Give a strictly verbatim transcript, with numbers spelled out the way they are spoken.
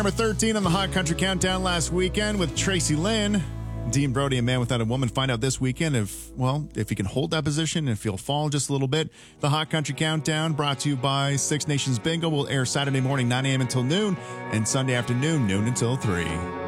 Number thirteen on the Hot Country Countdown last weekend with Tracy Lynn. Dean Brody, A Man Without a Woman, find out this weekend if, well, if he can hold that position and if he'll fall just a little bit. The Hot Country Countdown, brought to you by Six Nations Bingo, will air Saturday morning, nine a.m. until noon, and Sunday afternoon, noon until three.